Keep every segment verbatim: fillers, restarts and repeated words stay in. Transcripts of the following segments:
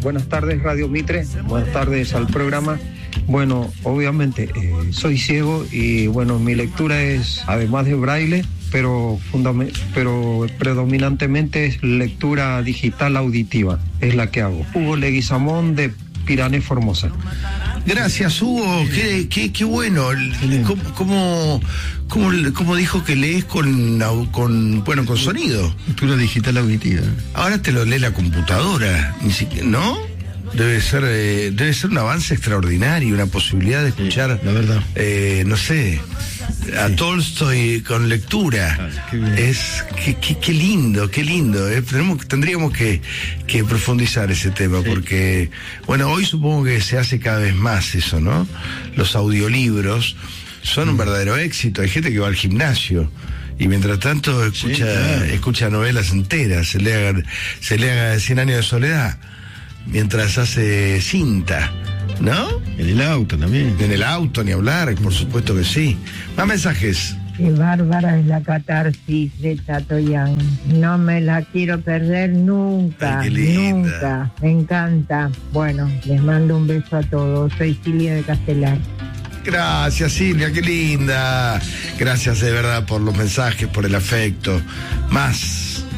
buenas tardes Radio Mitre, buenas tardes al programa. Bueno, obviamente eh, soy ciego y bueno, mi lectura es, además de braille, pero, fundament- pero predominantemente es lectura digital auditiva, es la que hago. Hugo Leguizamón de Pirané, Formosa. Gracias, Hugo, qué, qué, qué bueno. ¿Cómo, cómo, cómo, cómo dijo que lees con, con, bueno, con sonido? Lectura digital auditiva. Ahora te lo lee la computadora, ni siquiera, ¿no? Debe ser, eh, debe ser un avance extraordinario, una posibilidad de escuchar, sí, la verdad. Eh, no sé, a sí. Tolstoy con lectura. Ah, qué bien. Es qué, qué, qué lindo, qué lindo. Eh. Tenemos, tendríamos que, que profundizar ese tema, sí. Porque, bueno, hoy supongo que se hace cada vez más eso, ¿no? Los audiolibros son un verdadero éxito. Hay gente que va al gimnasio y mientras tanto escucha, sí, claro. escucha novelas enteras, se le haga, se le haga Cien años de soledad. Mientras hace cinta, ¿no? En el auto también. En el auto, ni hablar, por supuesto que sí. Más mensajes. Qué bárbara es la catarsis de Tato Yang. No me la quiero perder nunca. Ay, qué linda. Nunca. Me encanta. Bueno, les mando un beso a todos. Soy Silvia de Castelar. Gracias, Silvia, qué linda. Gracias de verdad por los mensajes, por el afecto. Más.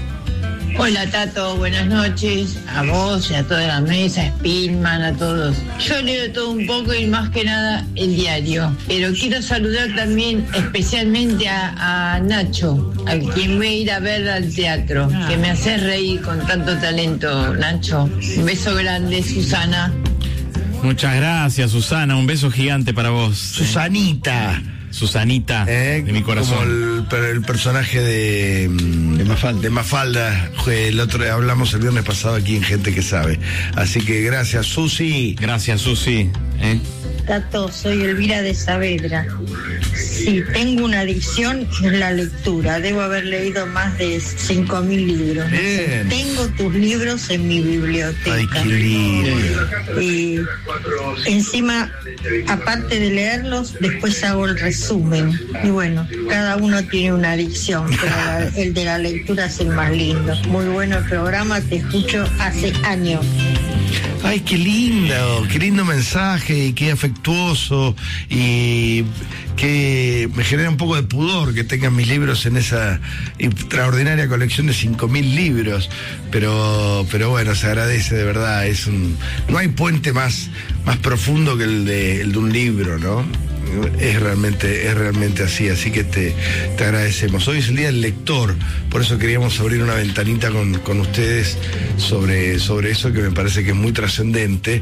Hola Tato, buenas noches, a vos y a toda la mesa, a Spillman, a todos. Yo leo todo un poco y más que nada el diario, pero quiero saludar también especialmente a, a Nacho, a quien voy a ir a ver al teatro, que me hace reír con tanto talento, Nacho. Un beso grande, Susana. Muchas gracias, Susana, un beso gigante para vos. Susanita. Susanita, eh, de mi corazón. Como el, el personaje de, de Mafalda. De Mafalda, el otro hablamos el viernes pasado aquí en Gente que Sabe. Así que gracias, Susi. Gracias, Susi. ¿Eh? Tato, soy Elvira de Saavedra. Sí, tengo una adicción, es la lectura. Debo haber leído más de cinco mil libros. No sé. Tengo tus libros en mi biblioteca. Ay, qué lindo. Y encima, aparte de leerlos, después hago el resumen. Y bueno, cada uno tiene una adicción, pero la, el de la lectura es el más lindo. Muy bueno el programa, te escucho hace años. Ay, qué lindo, qué lindo mensaje y qué afectuoso y que me genera un poco de pudor que tengan mis libros en esa extraordinaria colección de cinco mil libros, pero pero bueno, se agradece de verdad, es un no hay puente más, más profundo que el de, el de un libro, ¿no? Es realmente, es realmente así, así que te, te agradecemos. Hoy es el día del lector, por eso queríamos abrir una ventanita con, con ustedes sobre, sobre eso que me parece que es muy trascendente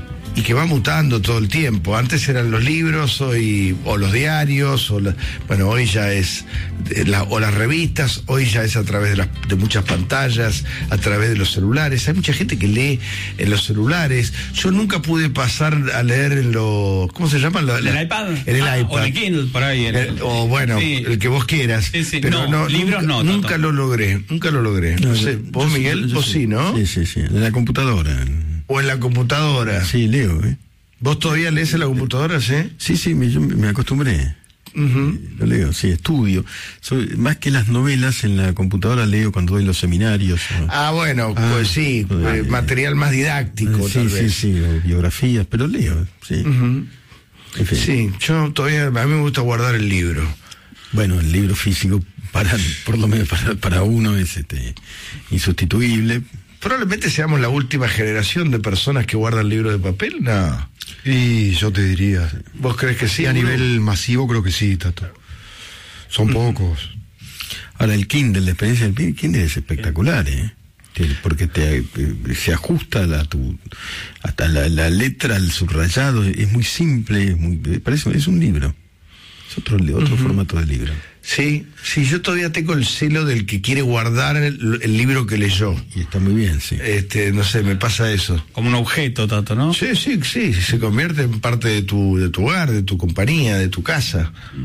y que va mutando todo el tiempo. Antes eran los libros, hoy, o los diarios, o la, bueno, hoy ya es, la, o las revistas, hoy ya es a través de, las, de muchas pantallas, a través de los celulares. Hay mucha gente que lee en los celulares. Yo nunca pude pasar a leer en los, ¿cómo se llama? La, ¿En el iPad? En el ah, iPad. O en el Kindle, por ahí. El, el, o bueno, sí. El que vos quieras. Sí, sí. Pero no, no, libros nunca, no. Nunca Tato. lo logré, nunca lo logré. No, no sé, yo, vos, yo, Miguel, yo, yo, vos sí, ¿no? Sí, sí, sí. En la computadora. O en la computadora. Sí, leo, ¿eh? ¿Vos todavía lees en la computadora, sí? Sí, sí, me, yo me acostumbré. Uh-huh. Lo leo, sí, estudio. Soy, más que las novelas, en la computadora leo cuando doy los seminarios. O... Ah, bueno, ah, pues sí, eh, material más didáctico, sí, tal sí, vez. Sí, sí, biografías, pero leo, sí. Uh-huh. En fin. Sí, yo todavía, a mí me gusta guardar el libro. Bueno, el libro físico, para por lo menos para, para uno, es este insustituible. Probablemente seamos la última generación de personas que guardan libros de papel, ¿no? Y yo te diría. ¿Vos crees que sí? Y a nivel masivo creo que sí, Tato. Son mm. pocos. Ahora, el Kindle, la experiencia del Kindle es espectacular, ¿eh? Porque te, se ajusta a tu, hasta la, la letra, el subrayado, es muy simple, es muy, parece, es un libro. Es otro, otro uh-huh. formato de libro. Sí, sí, yo todavía tengo el celo del que quiere guardar el, el libro que leyó. Y está muy bien, sí. Este, no sé, me pasa eso. Como un objeto, Tato, ¿no? Sí, sí, sí, se convierte en parte de tu, de tu hogar, de tu compañía, de tu casa.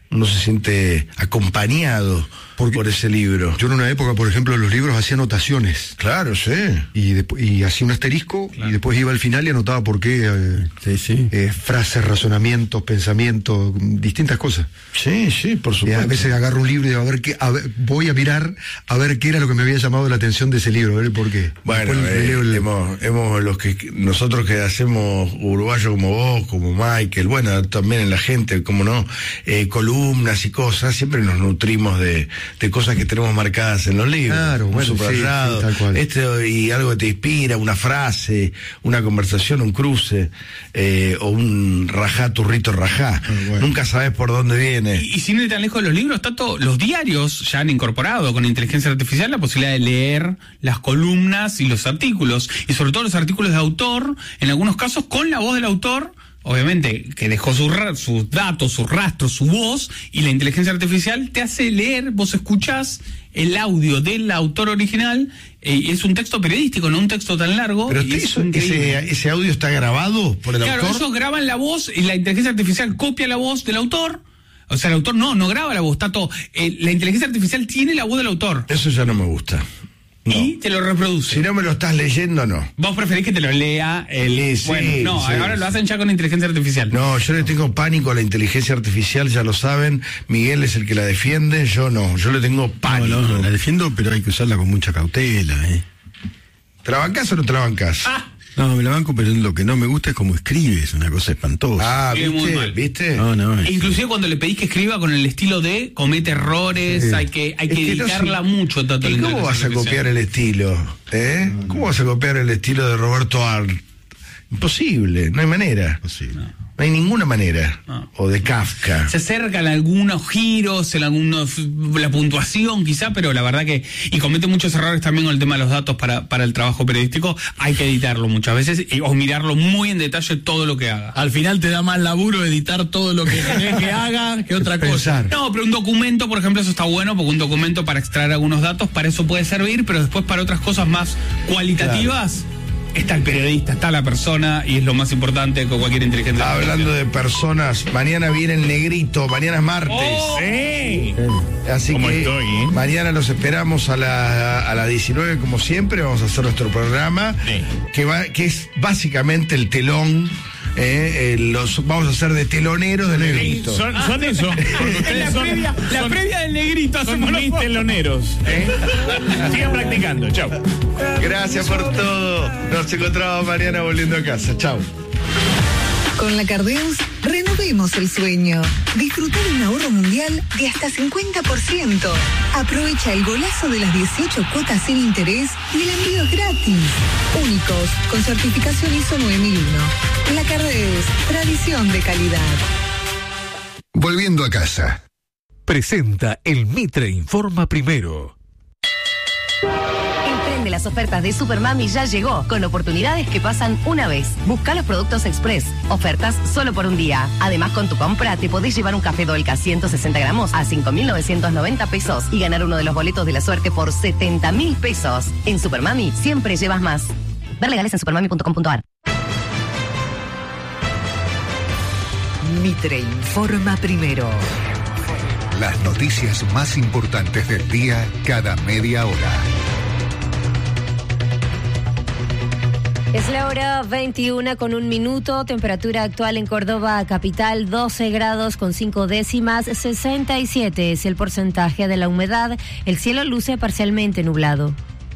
uno se siente acompañado Porque por ese libro. Yo en una época, por ejemplo, en los libros hacía anotaciones. Claro, sí. Y, después, y hacía un asterisco, claro. Y después iba al final y anotaba por qué. Eh, sí, sí. Eh, frases, razonamientos, pensamientos, distintas cosas. Sí, sí, por supuesto. Y a veces agarro un libro y digo, a ver qué, a ver, voy a mirar a ver qué era lo que me había llamado la atención de ese libro, a ver por qué. Bueno, eh, el... hemos, hemos los que nosotros que hacemos uruguayos como vos, como Michael, bueno, también en la gente, como no, eh, columnas y cosas, siempre nos nutrimos de de cosas que tenemos marcadas en los libros. Claro, bueno, subrayado, sí, sí, tal cual. Este, y algo que te inspira, una frase, una conversación, un cruce, eh, o un rajá, turrito rajá. Ah, bueno. Nunca sabes por dónde viene. Y, y sin ir tan lejos de los libros, tanto los diarios ya han incorporado con inteligencia artificial la posibilidad de leer las columnas y los artículos, y sobre todo los artículos de autor, en algunos casos con la voz del autor, obviamente, que dejó sus sus datos, sus rastros, su voz, y la inteligencia artificial te hace leer, vos escuchás el audio del autor original, eh, y es un texto periodístico, no un texto tan largo. Pero y eso, ese, ese audio está grabado por el claro, autor. Claro, ellos graban la voz y la inteligencia artificial copia la voz del autor. O sea, el autor no, no graba la voz, está todo. Eh, la inteligencia artificial tiene la voz del autor. Eso ya no me gusta. No. Y te lo reproduce. Si no me lo estás leyendo, no. Vos preferís que te lo lea el... Sí, bueno, no, sí, ahora sí. lo hacen ya con inteligencia artificial. No, yo le tengo pánico a la inteligencia artificial, ya lo saben. Miguel es el que la defiende, yo no. Yo le tengo pánico. No, no, no, la defiendo, pero hay que usarla con mucha cautela, ¿eh? ¿Te la bancás o no te la bancás? Ah. No, me la banco, pero lo que no me gusta es cómo escribe, es una cosa espantosa. Ah, ¿viste? Muy mal. ¿Viste? No, no, e inclusive cuando le pedís que escriba con el estilo de comete errores, sí. hay que hay que, que editarla no, mucho. Tanto ¿Y cómo vas a copiar el estilo? ¿Eh? No, no. ¿Cómo vas a copiar el estilo de Roberto Art? Imposible, no hay manera. Imposible. No. No hay ninguna manera. No. O de Kafka. Se acercan algunos giros, en algunos, la puntuación quizá, pero la verdad que, y comete muchos errores también con el tema de los datos para, para el trabajo periodístico. Hay que editarlo muchas veces y, o mirarlo muy en detalle todo lo que haga. Al final te da más laburo editar todo lo que querés que haga que otra cosa. No, pero un documento, por ejemplo, eso está bueno, porque un documento para extraer algunos datos, para eso puede servir, pero después para otras cosas más cualitativas... Claro. Está el periodista, está la persona, y es lo más importante con cualquier inteligencia. Hablando de personas, mañana viene el Negrito, mañana es martes. Oh, ¿Eh? Así que estoy, eh? mañana los esperamos a la a las diecinueve como siempre, vamos a hacer nuestro programa, sí. que va que es básicamente el telón. Eh, eh, los vamos a hacer de teloneros del Negrito. Son, son eso. la, son, previa, son, la previa del Negrito. Son mis teloneros. ¿eh? Sigan practicando. Chau. Gracias por todo. Nos encontramos mañana volviendo a casa. Chau. Con la Cardeus, renovemos el sueño. Disfruta de un ahorro mundial de hasta cincuenta por ciento. Aprovecha el golazo de las dieciocho cuotas sin interés y el envío es gratis. Únicos, con certificación I S O nueve mil uno. La Cardeus, tradición de calidad. Volviendo a casa. Presenta el Mitre Informa Primero. De las ofertas de Supermami ya llegó, con oportunidades que pasan una vez. Busca los productos Express, ofertas solo por un día. Además, con tu compra te podés llevar un café Dolca ciento sesenta gramos a cinco mil novecientos noventa pesos y ganar uno de los boletos de la suerte por setenta mil pesos. En Supermami siempre llevas más. Ver legales en supermami punto com punto a r. Mitre Informa Primero. Las noticias más importantes del día cada media hora. Es la hora veintiuna con un minuto, temperatura actual en Córdoba capital doce grados con cinco décimas, sesenta y siete es el porcentaje de la humedad, el cielo luce parcialmente nublado.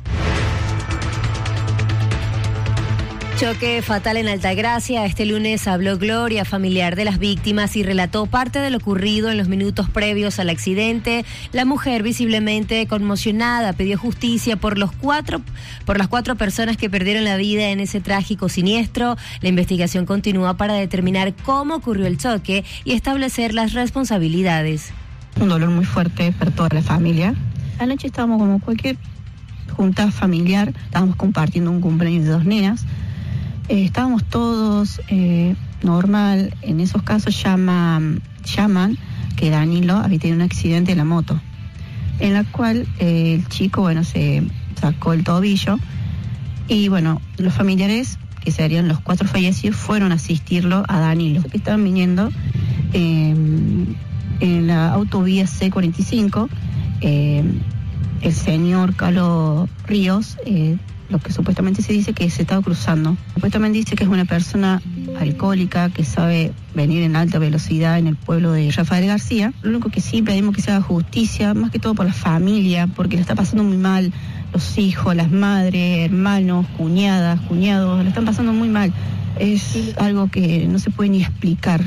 Choque fatal en Altagracia. Este lunes habló Gloria, familiar de las víctimas, y relató parte de lo ocurrido en los minutos previos al accidente. La mujer, visiblemente conmocionada, pidió justicia por los cuatro, por las cuatro personas que perdieron la vida en ese trágico siniestro. La investigación continúa para determinar cómo ocurrió el choque y establecer las responsabilidades. Un dolor muy fuerte para toda la familia. Anoche estábamos como cualquier junta familiar, estábamos compartiendo un cumpleaños de dos nenas. Eh, estábamos todos eh, normal. En esos casos llaman, llaman que Danilo había tenido un accidente en la moto, en la cual eh, el chico, bueno, se sacó el tobillo y, bueno, los familiares, que serían los cuatro fallecidos, fueron a asistirlo a Danilo, que estaban viniendo eh, en la autovía C cuarenta y cinco, eh, el señor Carlos Ríos, eh, lo que supuestamente se dice que se estaba cruzando. Supuestamente dice que es una persona alcohólica que sabe venir en alta velocidad en el pueblo de Rafael García. Lo único que sí pedimos que se haga justicia, más que todo por la familia, porque le está pasando muy mal. Los hijos, las madres, hermanos, cuñadas, cuñados, le están pasando muy mal. Es algo que no se puede ni explicar.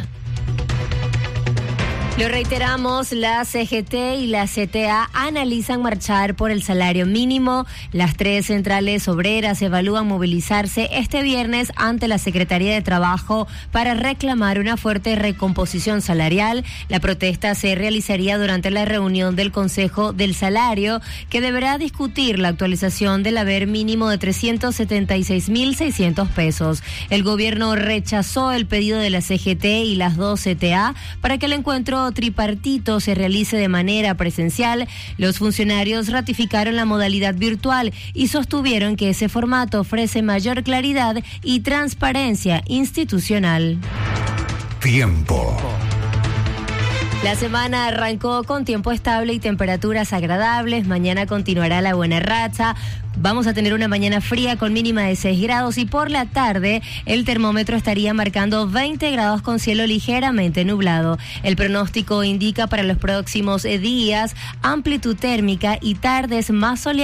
Lo reiteramos, la C G T y la C T A analizan marchar por el salario mínimo. Las tres centrales obreras evalúan movilizarse este viernes ante la Secretaría de Trabajo para reclamar una fuerte recomposición salarial. La protesta se realizaría durante la reunión del Consejo del Salario, que deberá discutir la actualización del haber mínimo de trescientos setenta y seis mil seiscientos pesos. El gobierno rechazó el pedido de la C G T y las dos C T A para que el encuentro tripartito se realice de manera presencial. Los funcionarios ratificaron la modalidad virtual y sostuvieron que ese formato ofrece mayor claridad y transparencia institucional. Tiempo. La semana arrancó con tiempo estable y temperaturas agradables. Mañana continuará la buena racha. Vamos a tener una mañana fría con mínima de seis grados y por la tarde el termómetro estaría marcando veinte grados con cielo ligeramente nublado. El pronóstico indica para los próximos días amplitud térmica y tardes más soleadas